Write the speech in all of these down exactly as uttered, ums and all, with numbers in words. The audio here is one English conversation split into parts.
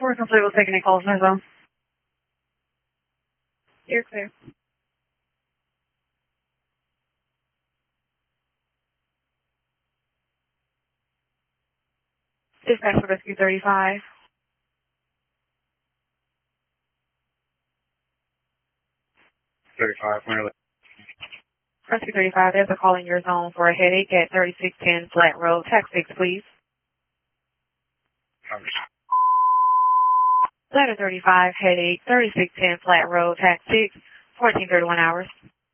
We're complete with taking any calls in zone. You're clear. Dispatch for Rescue thirty-five. thirty-five, Winterly. Rescue thirty-five, there's a call in your zone for a headache at thirty-six ten Flat Road. Tax six, please. Congress. Letter thirty-five, headache, thirty-six ten Flat Road, tax six, fourteen thirty-one hours.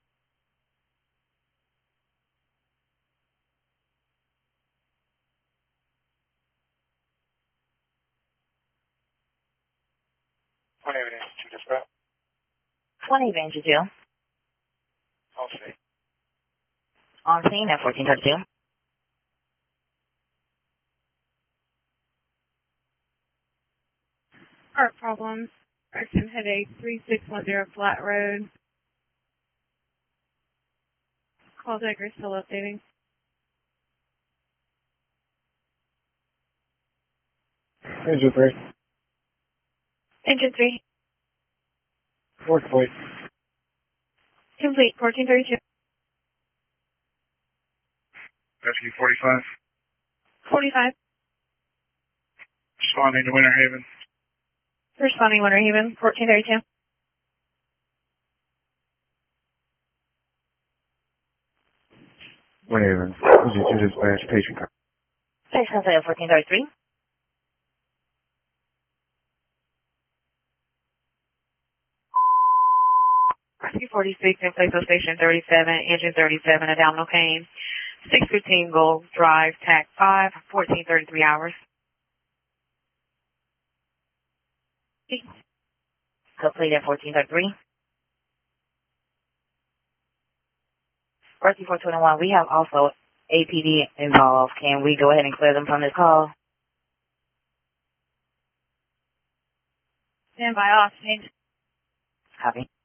twenty evidence to dispatch. twenty Advantage two. I'll see. On scene at fourteen thirty-two. Heart problems, person headache, three six one zero Flat Road. Call taker still updating. Engine three. Engine three, Fourth fleet. complete, fourteen thirty-two. Rescue forty-five. forty-five, Responding to Winter Haven. responding Winter Haven, fourteen thirty-two. Winter Haven. Engine two dispatch. Patient car. Patient at fourteen thirty-three. Rescue forty-six in place of station thirty-seven, engine thirty-seven, abdominal pain. six fifteen Gold Drive, tax five, fourteen thirty-three hours. Complete at fourteen thirty-three. Rescue four twenty-one, we have also A P D involved. Can we go ahead and clear them from this call? Stand by off, change. Copy.